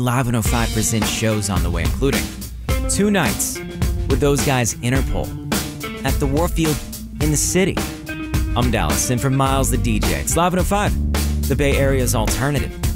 Live 105 presents shows on the way, including 2 nights with those guys Interpol at the Warfield in the city. I'm Dallas, and for Miles the DJ, it's Live 105, the Bay Area's alternative.